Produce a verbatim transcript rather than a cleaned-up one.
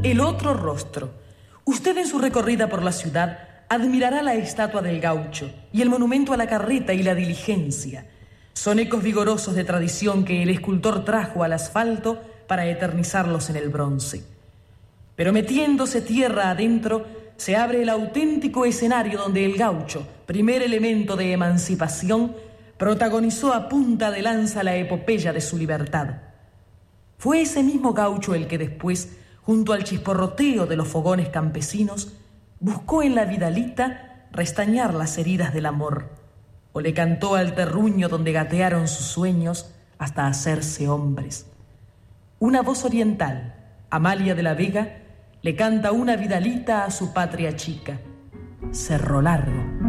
El otro rostro. Usted en su recorrida por la ciudad admirará la estatua del gaucho y el monumento a la carreta y la diligencia. Son ecos vigorosos de tradición que el escultor trajo al asfalto para eternizarlos en el bronce. Pero metiéndose tierra adentro, se abre el auténtico escenario donde el gaucho, primer elemento de emancipación, protagonizó a punta de lanza la epopeya de su libertad. Fue ese mismo gaucho el que después, junto al chisporroteo de los fogones campesinos, buscó en la vidalita restañar las heridas del amor, o le cantó al terruño donde gatearon sus sueños hasta hacerse hombres. Una voz oriental, Amalia de la Vega, le canta una vidalita a su patria chica, Cerro Largo.